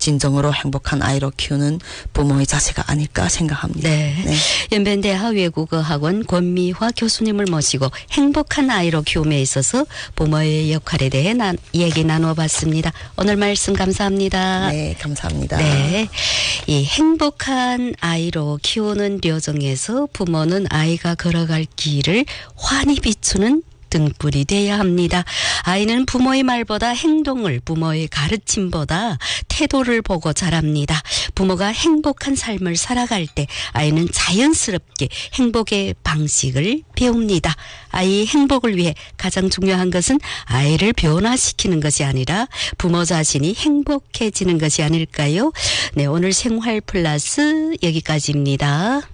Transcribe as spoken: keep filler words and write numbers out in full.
진정으로 행복한 아이로 키우는 부모의 자세가 아닐까 생각합니다. 네. 네. 연변대하 외국어학원 권미화 교수님을 모시고 행복한 아이로 키움에 있어서 부모의 역할에 대해 나, 얘기 나눠봤습니다. 오늘 말씀 감사합니다. 네, 감사합니다. 네. 이 행복한 아이로 키우는 려정에서 부모는 아이가 걸어갈 길을 환히 비추는 등불이 돼야 합니다. 아이는 부모의 말보다 행동을, 부모의 가르침보다 태도를 보고 자랍니다. 부모가 행복한 삶을 살아갈 때 아이는 자연스럽게 행복의 방식을 배웁니다. 아이의 행복을 위해 가장 중요한 것은 아이를 변화시키는 것이 아니라 부모 자신이 행복해지는 것이 아닐까요? 네, 오늘 생활 플러스 여기까지입니다.